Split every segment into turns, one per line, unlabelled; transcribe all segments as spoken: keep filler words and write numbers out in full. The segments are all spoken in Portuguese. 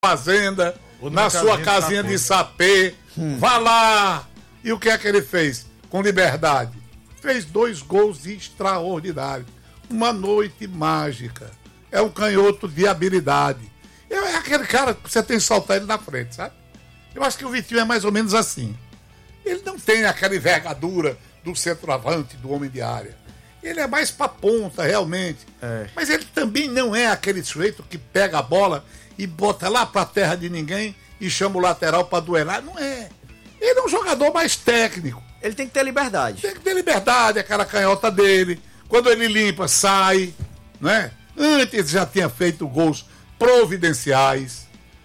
fazenda, na sua casinha de sapê, hum. vá lá. E o que é que ele fez? Com liberdade. Fez dois gols extraordinários. Uma noite mágica. É um canhoto de habilidade. É aquele cara que você tem que soltar ele na frente, sabe? Eu acho que o Vitinho é mais ou menos assim. Ele não tem aquela envergadura do centroavante, do homem de área. Ele é mais pra ponta, realmente. É. Mas ele também não é aquele sujeito que pega a bola e bota lá pra terra de ninguém e chama o lateral pra duelar. Não é. Ele é um jogador mais técnico.
Ele tem que ter liberdade.
Tem que ter liberdade, aquela canhota dele. Quando ele limpa, sai, né? Antes já tinha feito gols providenciais.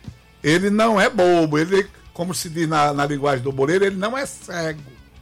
Ele não é bobo. Ele, como se diz na, na linguagem do Moreira, ele não é cego.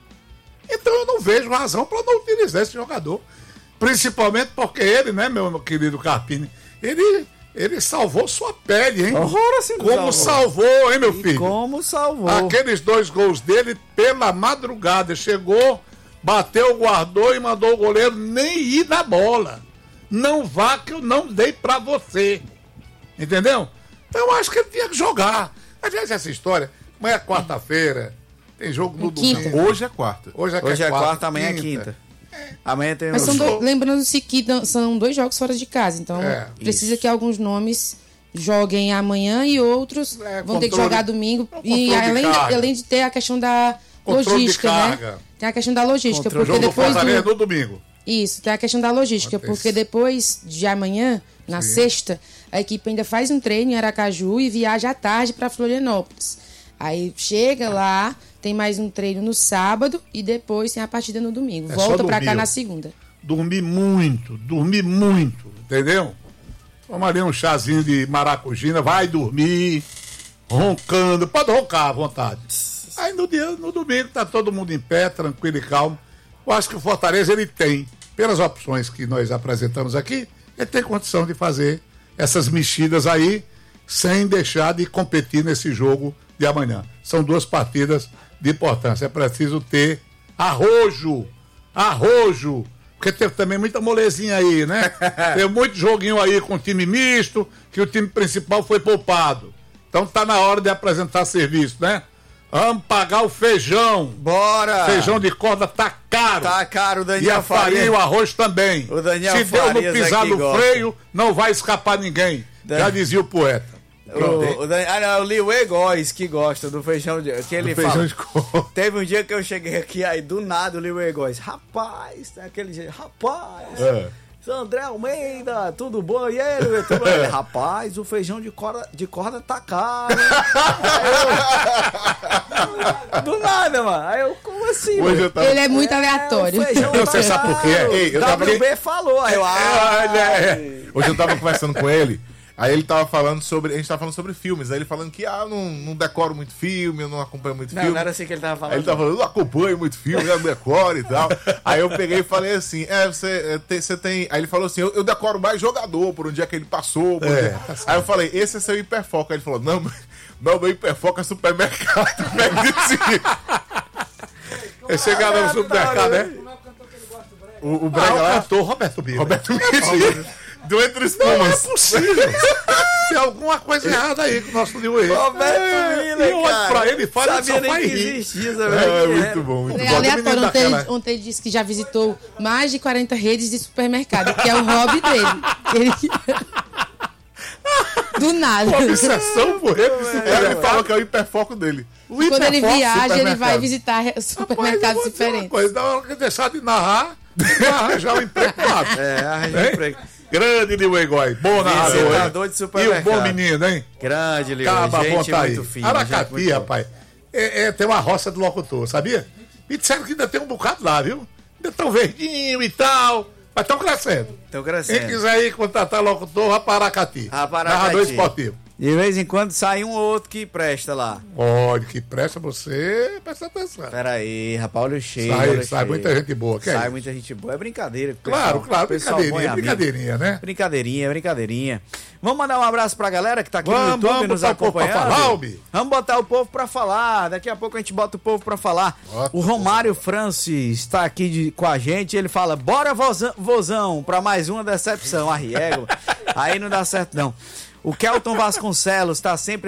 Então eu não vejo razão para não utilizar esse jogador. Principalmente porque ele, né, meu querido Carpini, ele, ele salvou sua pele, hein?
Horror, assim,
como salvou. salvou, hein, meu filho?
E como salvou.
Aqueles dois gols dele pela madrugada. Chegou, bateu, guardou e mandou o goleiro nem ir na bola. Não vá que eu não dei pra você. Entendeu? Então eu acho que ele tinha que jogar. Aliás, essa história, amanhã é quarta-feira, tem jogo no domingo.
Hoje é quarta.
Hoje é, Hoje é quarta, quarta, amanhã é quinta. É. Amanhã tem
Mas
um
são
jogo.
dois, lembrando-se que são dois jogos fora de casa, então é, precisa isso. que alguns nomes joguem amanhã e outros é, vão controle, ter que jogar domingo. E além de, além de ter a questão da controle logística, né? Tem a questão da logística.
Controle.
Porque
jogo
depois
do...
do...
no domingo.
Isso, tem a questão da logística, Acontece. porque depois de amanhã, na Sim. sexta, a equipe ainda faz um treino em Aracaju e viaja à tarde para Florianópolis. Aí chega lá, tem mais um treino no sábado e depois tem a partida no domingo. É Volta para cá na segunda.
Dormir muito, dormir muito, entendeu? Toma ali um chazinho de maracujina, vai dormir, roncando, pode roncar à vontade. Aí no, dia, no domingo tá todo mundo em pé, tranquilo e calmo. Eu acho que o Fortaleza, ele tem, pelas opções que nós apresentamos aqui, ele tem condição de fazer essas mexidas aí, sem deixar de competir nesse jogo de amanhã. São duas partidas de importância. É preciso ter arrojo, arrojo, porque teve também muita molezinha aí, né? Tem muito joguinho aí com time misto, que o time principal foi poupado. Então tá na hora de apresentar serviço, né? Vamos pagar o feijão.
Bora!
Feijão de corda tá caro.
Tá caro, o Daniel
E a farinha e o arroz também.
O Daniel
Se deu no pisar do
gosta.
freio, não vai escapar ninguém. Dan... Já dizia o poeta.
O, o, Dan... ah, não, o Liu Góes que gosta do feijão de... Que ele
do feijão
fala.
de corda.
Teve um dia que eu cheguei aqui, aí do nada o Liu Góes. Rapaz, aquele jeito. Rapaz.
É.
André Almeida, tudo bom? E ele, tudo bem? Rapaz, o feijão de corda, de corda tá caro. Eu, do nada, mano. Aí eu, como assim?
Hoje tava...
Ele é muito é, aleatório.
Não, você sabe por quê?
Ei, eu tava... W B falou. Aí eu, ah,
é, é. Hoje eu tava conversando com ele. Aí ele tava falando sobre. A gente tava falando sobre filmes. Aí ele falando que ah, eu não, não decoro muito filme, eu não acompanho muito
não,
filme.
Não, era assim que ele tava falando.
Aí ele tava falando, eu não acompanho muito filme, eu não decoro e tal. Aí eu peguei e falei assim: é, você tem. Você tem... Aí ele falou assim: eu, eu decoro mais jogador, por onde é que ele passou. Por é, tá aí eu falei: esse é seu hiperfoco. Aí ele falou: não, não, meu hiperfoco é supermercado.
É chegar no supermercado, né?
O, o Brega ah, lá.
Cantor Roberto Bira.
Roberto Bira. Do Entre Espumas.
Não é possível. Tem alguma coisa errada aí com o nosso Liu Ei.
Roberto Bira,
eu olho pra ele e falo, ele só faz rir.
É, muito bom, muito
é
bom.
Aleatório, ontem, daquela... ontem ele disse que já visitou mais de quarenta redes de supermercado, que é o hobby dele. Ele... Do nada.
Uma obsessão por ele.
É, ele fala que é o hiperfoco dele.
O Quando ele viaja, ele vai visitar supermercados Rapaz, diferentes.
Coisa, na hora que deixar de narrar, vai arranjar um emprego rápido.
É, arranjar um emprego.
Grande Liu Egói, bom narrador.
De supermercado.
E o bom menino, hein?
Grande Liu,
Caba,
gente
tá
muito
aí.
fino.
Aracati, rapaz, é, é, tem uma roça do locutor, sabia? Me disseram que ainda tem um bocado lá, viu? Ainda tão verdinho e tal, mas estão crescendo.
Estão crescendo.
Quem quiser ir contratar locutor, vá para Aracati. Narrador esportivo.
De vez em quando sai um ou outro que presta lá.
Olha, que presta você, presta atenção.
Pera aí, rapaz, olha o cheiro.
Sai,
olha
sai
cheiro.
muita gente boa. Que
sai
é
muita gente boa. É brincadeira.
Claro,
pessoal,
claro,
pessoal
brincadeirinha, brincadeirinha, né?
Brincadeirinha, brincadeirinha. Vamos mandar um abraço pra galera que tá aqui
vamos,
no YouTube
vamos
nos
botar
acompanhando.
O povo pra falar, Albi.
Vamos botar o povo pra falar. Daqui a pouco a gente bota o povo pra falar. Bota, o Romário Francis está aqui de, com a gente. Ele fala, bora vozão, vozão pra mais uma decepção. Arriego. Aí não dá certo não. O Kelton Vasconcelos tá sempre